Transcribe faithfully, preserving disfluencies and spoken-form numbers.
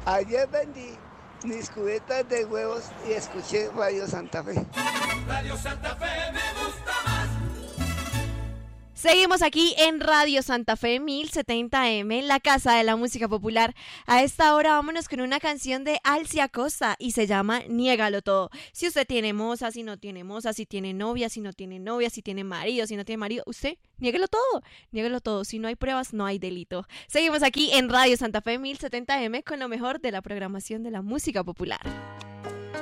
Ayer vendí mis cubetas de huevos y escuché Radio Santa Fe. Radio Santa Fe me gusta más. Seguimos aquí en Radio Santa Fe mil setenta eme, la casa de la música popular. A esta hora vámonos con una canción de Alcia Costa y se llama Niégalo Todo. Si usted tiene moza, si no tiene moza, si tiene novia, si no tiene novia, si tiene marido, si no tiene marido, usted niéguelo todo, niéguelo todo. Si no hay pruebas, no hay delito. Seguimos aquí en Radio Santa Fe mil setenta eme con lo mejor de la programación de la música popular.